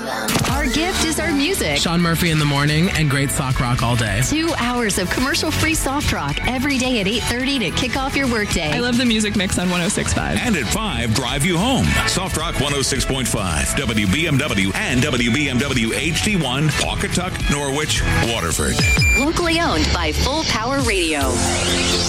Our gift is our music. Sean Murphy in the morning and great sock rock all day. 2 hours of commercial-free soft rock every day at 8:30 to kick off your workday. I love the music mix on 106.5. And at 5, drive you home. Soft Rock 106.5, WBMW and WBMW HD1, Pawcatuck, Norwich, Waterford. Locally owned by Full Power Radio.